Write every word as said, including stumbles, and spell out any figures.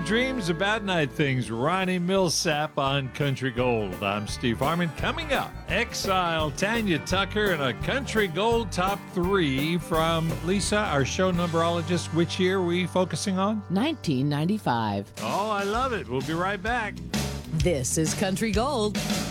dreams about night things. Ronnie Millsap on Country Gold. I'm Steve Harmon. Coming up, Exile, Tanya Tucker, and a Country Gold top three from Lisa, our show numberologist. Which year are we focusing on? nineteen ninety-five. Oh, I love it. We'll be right back. This is Country Gold.